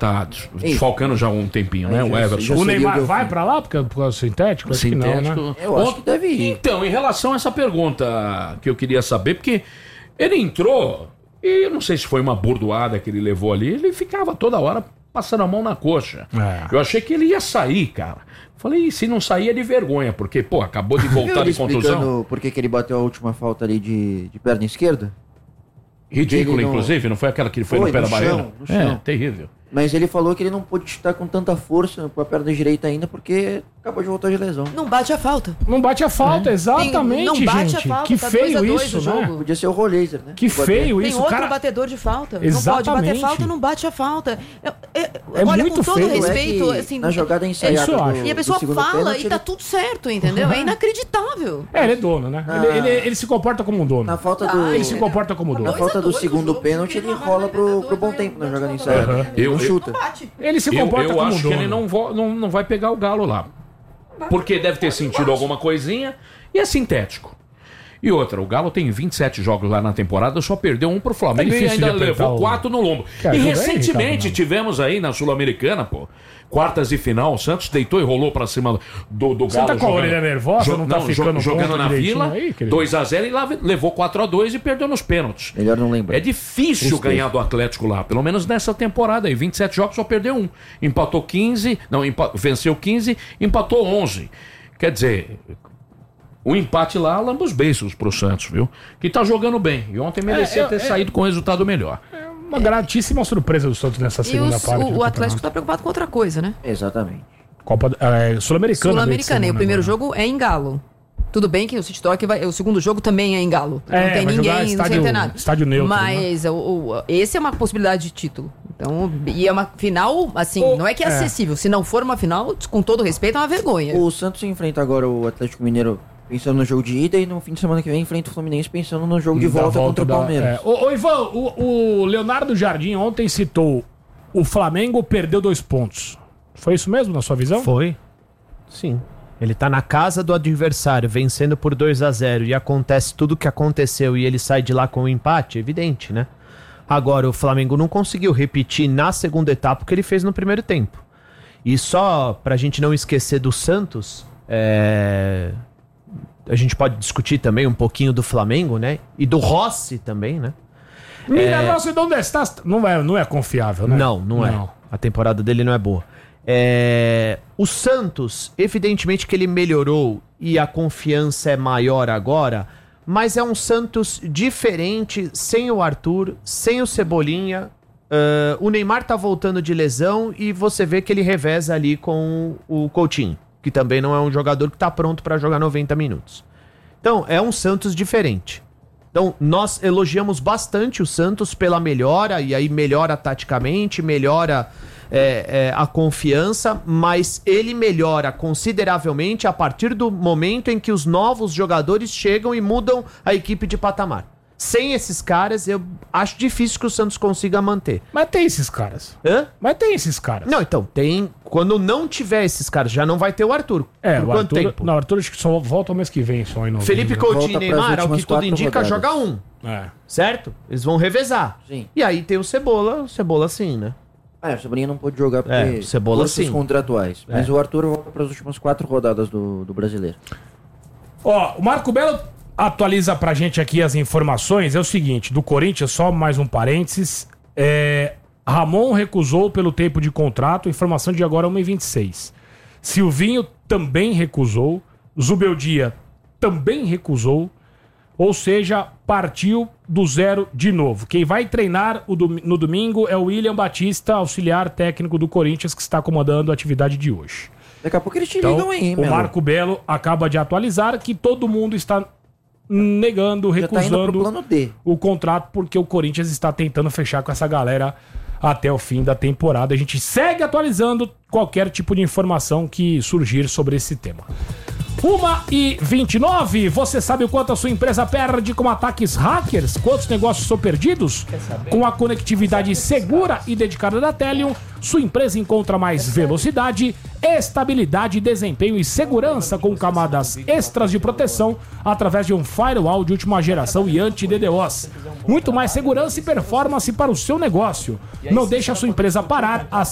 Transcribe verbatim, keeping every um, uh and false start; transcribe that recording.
tá desfalcando já há um tempinho, né? Já, o Everson. O Neymar o vai pra lá porque, por causa do sintético? Acho sintético. que não, né? Eu acho que deve ir. Então, em relação a essa pergunta que eu queria saber, porque ele entrou e eu não sei se foi uma bordoada que ele levou ali, ele ficava toda hora passando a mão na coxa. É. Eu achei que ele ia sair, cara. Falei, se não sair é de vergonha, porque, pô, acabou de voltar de contusão. Por que ele bateu a última falta ali de, de perna esquerda? Ridículo, não... inclusive, não foi aquela que ele foi, foi no pé da barreira? No chão. É, terrível. Mas ele falou que ele não pôde chutar com tanta força com a perna direita ainda, porque acabou de voltar de lesão. Não bate a falta. Não bate a falta, é. exatamente, Tem, não bate gente. A falta, que tá feio isso, né? Podia ser o Rollaser, né? Que feio Tem isso, outro cara... batedor de falta. Exatamente. Não pode bater falta, não bate a falta. É, é, é olha, muito com todo feio. respeito... É assim, na jogada ensaiada é, do, E a pessoa fala pênalti, e tá ele... tudo certo, entendeu? É inacreditável. É, ele é dono, né? Ah. Ele, ele, ele se comporta como um dono. Na falta do... Ah, ele se comporta como dono. Na falta do segundo pênalti, ele rola pro, pro bom tempo na jogada ensaiada. Uhum. Eu, não chuta. Ele se comporta eu, eu como acho dono. que ele não, vo, não, não vai pegar o Galo lá. Porque deve ter sentido alguma coisinha e é sintético. E outra, o Galo tem vinte e sete jogos lá na temporada, só perdeu um pro Flamengo é e ainda levou quatro no lombo. E recentemente aí, tivemos aí na Sul-Americana, pô, quartas de final, o Santos deitou e rolou pra cima do, do Galo. Você tá com a orelha nervosa? Jo, não tá não, ficando jogando na Vila, aí, dois a zero e lá levou quatro a dois e perdeu nos pênaltis. Melhor não lembrar. É difícil ganhar do Atlético lá, pelo menos nessa temporada aí. vinte e sete jogos, só perdeu um. Empatou quinze, não, empa, venceu quinze, empatou onze. Quer dizer... O empate lá lamba os beiços pro Santos, viu? Que tá jogando bem. E ontem merecia é, é, ter é, saído com um resultado melhor. É uma gratíssima surpresa do Santos nessa segunda os, parte. O, o Atlético tá preocupado com outra coisa, né? Exatamente. Copa é, Sul-Americana. Sul-Americana. E o primeiro agora. jogo é em Galo. Tudo bem que o City Talk vai. O segundo jogo também é em Galo. É, não tem ninguém, estádio, não tem nada. Estádio neutro. Mas né? o, o, esse é uma possibilidade de título. Então, e é uma final, assim, o, não é que é, é acessível. Se não for uma final, com todo respeito, é uma vergonha. O Santos enfrenta agora o Atlético Mineiro pensando no jogo de ida e no fim de semana que vem enfrenta o Fluminense pensando no jogo de volta, volta contra da, o Palmeiras. É. Ô, ô Ivan, o, o Leonardo Jardim ontem citou o Flamengo perdeu dois pontos. Foi isso mesmo na sua visão? Foi. Sim. Ele tá na casa do adversário, vencendo por dois a zero e acontece tudo o que aconteceu e ele sai de lá com o um empate, evidente, né? Agora, o Flamengo não conseguiu repetir na segunda etapa o que ele fez no primeiro tempo. E só pra gente não esquecer do Santos, é... a gente pode discutir também um pouquinho do Flamengo, né? E do Rossi também, né? Minha nossa, é... onde está? Não é, não é confiável, né? Não, não, não é. A temporada dele não é boa. É... O Santos, evidentemente que ele melhorou e a confiança é maior agora, mas é um Santos diferente, sem o Arthur, sem o Cebolinha. Uh, o Neymar tá voltando de lesão e você vê que ele reveza ali com o Coutinho, que também não é um jogador que tá pronto para jogar noventa minutos. Então, é um Santos diferente. Então, nós elogiamos bastante o Santos pela melhora, e aí melhora taticamente, melhora é, é, a confiança, mas ele melhora consideravelmente a partir do momento em que os novos jogadores chegam e mudam a equipe de patamar. Sem esses caras, eu acho difícil que o Santos consiga manter. Mas tem esses caras. Hã? Mas tem esses caras. Não, então, tem... Quando não tiver esses caras, já não vai ter o Arthur. É, Por o quanto Arthur, tempo? Não, o Arthur acho que só volta o mês que vem, só em novembro. Felipe Coutinho e Neymar, ao que tudo indica, rodadas. joga um. É. Certo? Eles vão revezar. Sim. E aí tem o Cebola, o Cebola sim, né? É, o Cebolinha não pôde jogar porque é, o Cebola sim. contratuais. Mas é. o Arthur volta para as últimas quatro rodadas do, do Brasileiro. Ó, o Marco Belo atualiza pra gente aqui as informações. É o seguinte, do Corinthians, só mais um parênteses. É, Ramon recusou pelo tempo de contrato, informação de agora uma e vinte e seis. Silvinho também recusou. Zubeldia também recusou. Ou seja, partiu do zero de novo. Quem vai treinar o dom- no domingo é o William Batista, auxiliar técnico do Corinthians, que está comandando a atividade de hoje. Daqui a pouco eles te Então, ligam aí, o Marco Belo acaba de atualizar que todo mundo está negando, Já tá indo pro recusando plano D. o contrato, porque o Corinthians está tentando fechar com essa galera até o fim da temporada. A gente segue atualizando qualquer tipo de informação que surgir sobre esse tema. uma e vinte e nove, você sabe o quanto a sua empresa perde com ataques hackers? Quantos negócios são perdidos? Com a conectividade segura e dedicada da Telium, sua empresa encontra mais velocidade, estabilidade, desempenho e segurança com camadas extras de proteção através de um firewall de última geração e anti-D DoS. Muito mais segurança e performance para o seu negócio. Não deixe a sua empresa parar.